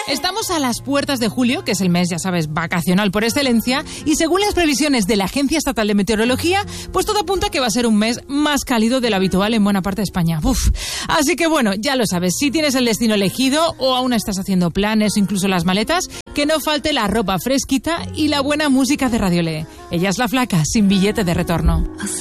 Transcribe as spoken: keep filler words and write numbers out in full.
Estamos a las puertas de julio, que es el mes, ya sabes, vacacional por excelencia, y según las previsiones de la Agencia Estatal de Meteorología, pues todo apunta a que va a ser un mes más cálido de lo habitual en buena parte de España. Uf. Así que bueno, ya lo sabes, si tienes el destino elegido o aún estás haciendo planes o incluso las maletas, que no falte la ropa fresquita y la buena música de Radio Le. Ella es La Flaca, sin billete de retorno.